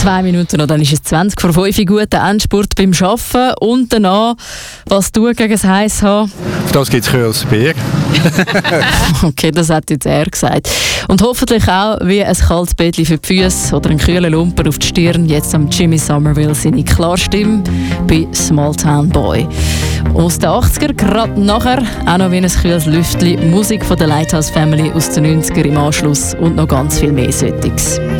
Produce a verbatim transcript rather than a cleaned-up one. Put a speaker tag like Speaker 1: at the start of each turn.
Speaker 1: Zwei Minuten noch, dann ist es zwanzig vor fünf. Guter Endspurt beim Arbeiten. Und danach, was tun gegen das Heiß haben?
Speaker 2: Auf das gibt es kühles Bier.
Speaker 1: Okay, das hat jetzt er gesagt. Und hoffentlich auch wie ein kaltes Bettchen für die Füße oder einen kühlen Lumpen auf die Stirn. Jetzt am Jimmy Somerville seine Klarstimme bei Small Town Boy. Aus den achtziger, gerade nachher, auch noch wie ein kühles Lüftchen, Musik von der Lighthouse Family aus den neunziger im Anschluss und noch ganz viel mehr Solches.